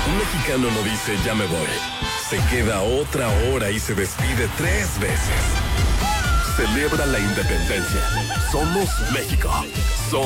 Un mexicano no dice ya me voy. Se queda otra hora y se despide 3 veces. Celebra la independencia. Somos México. Somos